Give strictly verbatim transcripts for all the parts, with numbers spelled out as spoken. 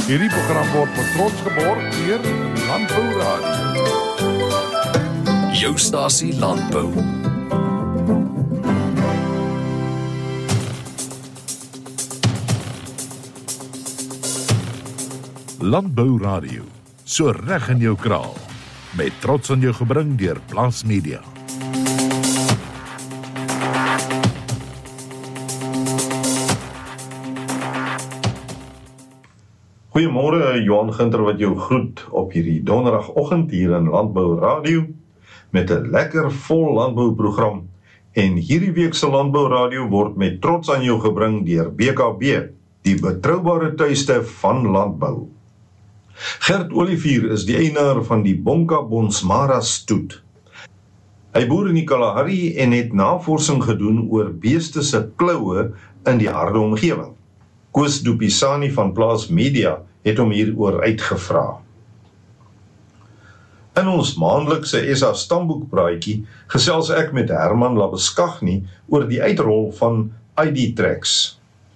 Hierdie program word met trots geborg deur Landbou Radio. Jou stasie Landbou. Landbou Radio, so reg in jou kraal. Met trots aan jou gebring deur Plaas Media. Goeiemôre, Johan Ginter wat jou groet op hierdie donderdagoggend hier in Landbou Radio met 'n lekker vol landbouprogram. En hierdie week se Landbou Radio word met trots aan jou gebring deur B K B, die betroubare tuiste van landbou. Gert Olivier is die eienaar van die Bonka Bonsmara stoet. Hy boer in die Kalahari en het navorsing gedoen oor beeste se kloue in die harde omgewing. Koos Dupisani van Plaas Media het hom hieroor uitgevra. In ons maandelikse S A stamboekpraatjie gesels ek met Herman Labeskagni oor die uitrol van I D Tracks.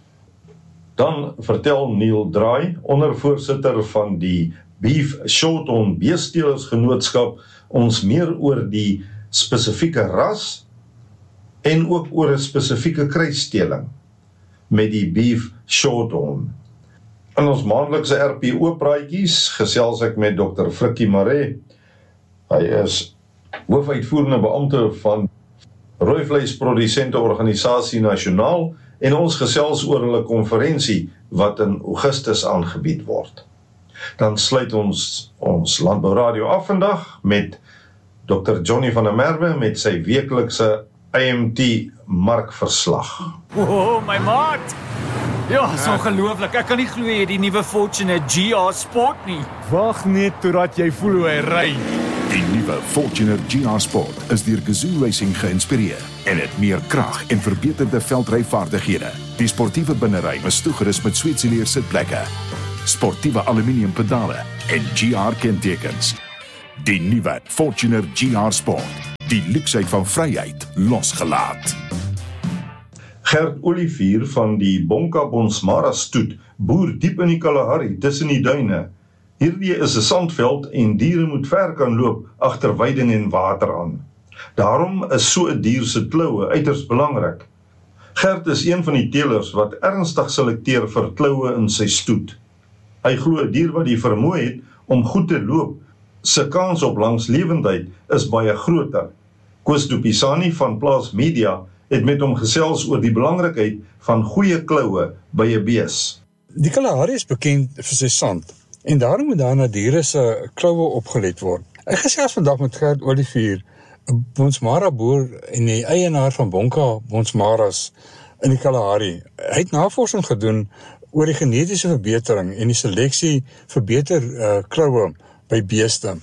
Dan vertel Neil Draai, ondervoorsitter van die Beef Shorthorn Beestelersgenootskap, ons meer oor die spesifieke ras en ook oor 'n spesifieke kruissteling met die Beef Shorthorn. In ons maandelikse R P O-praatjies gesels ek met dokter Frikkie Maree. Hy is hoofuitvoerende beampte van Rooivleisprodusente Organisasie Nasionaal en ons gesels oor hulle konferensie wat in Augustus aangebied word. Dan sluit ons ons Landbou Radio af vandag met dokter Johnny van der Merwe met sy weeklikse I M T markverslag. Oh, my maat! Ja, is ongelooflik. Ek kan nie glo jy die nuwe Fortuner G R Sport nie. Wag net totdat jy voel hoe hy ry. Die nuwe Fortuner G R Sport is deur Gazoo Racing geïnspireer en het meer krag en verbeterde veldryvaardighede. Die sportiewe binnery is toegerus met Sweetsileer sitplekke, sportiewe aluminium pedale en G R kentekens. Die nuwe Fortuner G R Sport, die luksheid van vryheid losgelaat. Gert Olivier van die Bonka Bonsmara stoet boer diep in die Kalahari tussen die duine. Hierdie is 'n sandveld en diere moet ver kan loop agter weiding en water aan. Daarom is so 'n dier se kloue uiters belangrik. Gert is een van die teelers wat ernstig selekteer vir kloue in sy stoet. Hy glo 'n dier wat die vermoë het om goed te loop, se kans op langslewendheid is baie groter. Koos Dupisani van Plaas Media het met hom gesels oor die belangrikheid van goeie kloue by 'n bees. Die Kalahari is bekend vir sy sand en daarom moet daar na diere se kloue opgelet word. Ek gesels vandag met Gert Olivier, 'n Bonsmara boer en die eienaar van Bonka Bonsmaras in die Kalahari. Hy het navorsing gedoen oor die genetiese verbetering en die seleksie vir beter uh, kloue by beeste.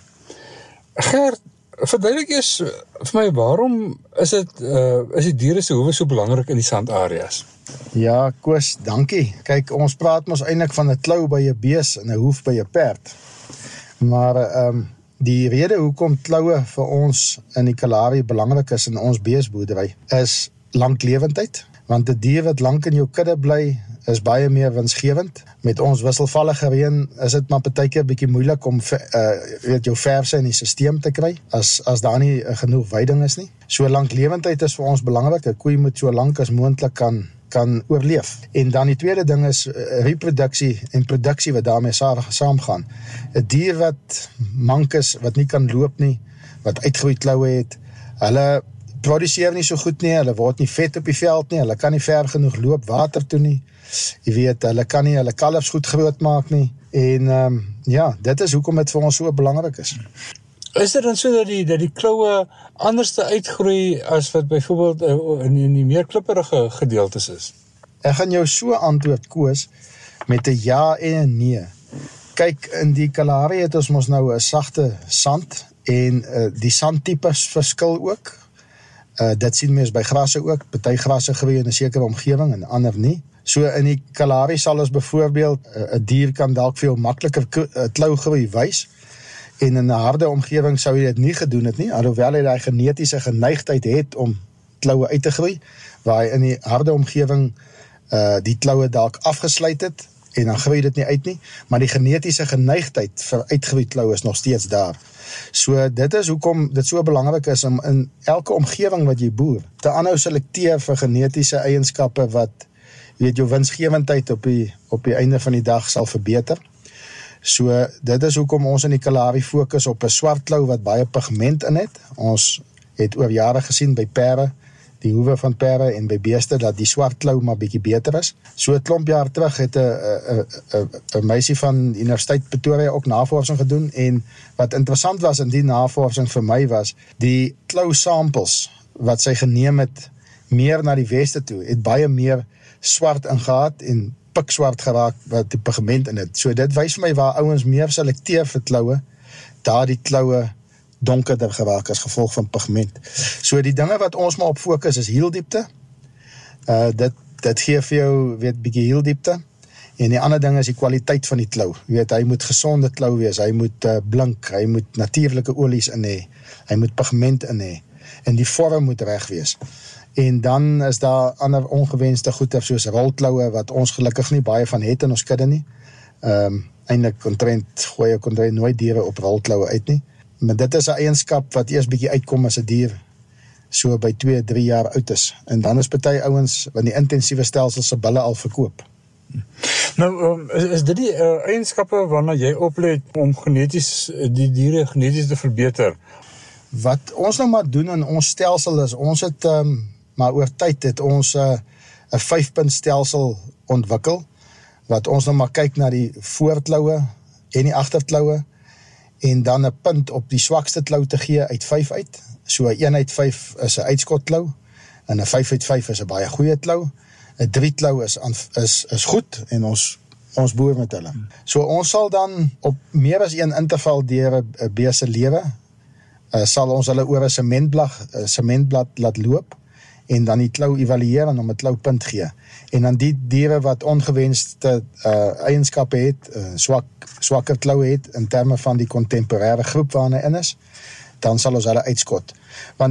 Gert, verduidelik eers vir my, waarom is dit uh, is die diere se hoewe so belangrik in die sandareas? Ja, Koos, dankie. Kyk, ons praat mos eintlik van 'n klou by 'n bees en 'n hoef by 'n perd. Maar ehm um, die rede hoekom kloue vir ons in die Kalahari belangrik is in ons beesboerdery is lanklewendheid, want 'n dier wat lank in jou kudde bly is baie meer winsgewend. Met ons wisselvallige reën is dit maar partykeer bietjie moeilik om uh, weet jou verse in die stelsel te kry as as daar nie uh, genoeg weiding is nie. So lanklewendheid is vir ons belangrik. 'n Koei moet so lank as moontlik kan kan oorleef. En dan die tweede ding is uh, reproduksie en produksie wat daarmee saamgaan. 'n Dier wat mank is, wat nie kan loop nie, wat uitgroei kloue het, hulle produseer nie so goed nie, hulle word nie vet op die veld nie, hulle kan nie ver genoeg loop water toe nie. Jy weet, hulle kan nie hulle kalfs goed groot maak nie. En um, ja, dit is hoekom dit vir ons so belangrik is. Is dit dan so dat die, dat die kloue anders te uitgroei as wat byvoorbeeld in, in die meer klipperige gedeeltes is? Ek gaan jou so antwoord, Koos, met 'n ja en 'n nee. Kyk, in die Kalahari het ons mos nou 'n sagte sand en uh, die sandtipes verskil ook. Uh, dit sien mens by grasse ook. Party grasse groei in 'n sekere omgewing en ander nie. So in die Kalahari sal ons byvoorbeeld 'n uh, dier kan dalk vir jou makliker uh, klou groei wys. En in 'n harde omgewing sou jy dit nie gedoen het nie, alhoewel hy daai genetiese geneigtheid het om kloue uit te groei, waar hy in die harde omgewing uh, die kloue dalk afgesluit het en dan groei dit nie uit nie, maar die genetiese geneigtheid vir uitgroei klou is nog steeds daar. So dit is hoekom dit so belangrik is om in elke omgewing wat jy boer, te aanhou selekteer vir genetiese eienskappe wat, jy weet, jou winsgewendheid op die, op die einde van die dag sal verbeter. So dit is hoekom ons in die Kalahari fokus op 'n swart klou wat baie pigment in het. Ons het oor jare gesien by perde, die hoewe van perde en by beeste, dat die swart klou maar bietjie beter is. So 'n klomp jaar terug het 'n 'n 'n meisie van die Universiteit Pretoria ook navorsing gedoen, en wat interessant was in die navorsing vir my was, die klou samples wat sy geneem het meer na die weste toe, het baie meer swart ingehaat en pikswart geraak wat die pigment in het. So dit wys vir my waar ouens meer selekteer vir kloue, daar die kloue donkerder geraak as gevolg van pigment. So die dinge wat ons maar op fokus is hieldiepte. Uh, dit, dit gee vir jou, weet, bietjie hieldiepte. En die ander ding is die kwaliteit van die klou. Jy weet, hy moet gesonde klou wees, hy moet uh, blink, hy moet natuurlike olies in hê, hy moet pigment in hê, en die vorm moet reg wees. En dan is daar ander ongewenste goeder soos rolkloue wat ons gelukkig nie baie van het in ons kudde nie. Um, Eintlik omtrent gooi ek omtrent nooit diere op rolkloue uit nie. Maar dit is 'n eienskap wat eers bietjie uitkom as 'n dier so by twee, drie jaar oud is. En dan is party ouens van die intensiewe stelsel se bulle al verkoop. Nou, um, is, is dit die uh, eienskappe waarna jy oplet om geneties die diere geneties te verbeter? Wat ons nou maar doen in ons stelsel is, ons het um, maar oor tyd het ons 'n uh, 'n vyfpunt stelsel ontwikkel, wat ons nou maar kyk na die voorkloue en die agterkloue, en dan 'n punt op die swakste klou te gee uit vyf uit. So 'n een uit vyf is 'n uitskotklou, en 'n vyf uit vyf is 'n baie goeie klou. 'n drie klou is, is, is goed, en ons, ons boer met hulle. So ons sal dan op meer as een interval deur 'n bees se lewe, uh, sal ons hulle oor 'n sementblad, 'n sementblad laat loop, en dan die klou evalueer en om 'n klou punt gee. En dan die diere wat ongewenste uh, eienskappe het, uh, swak, swakker kloue het, in terme van die kontemporêre groep waarna in is, dan sal ons hulle uitskot. Want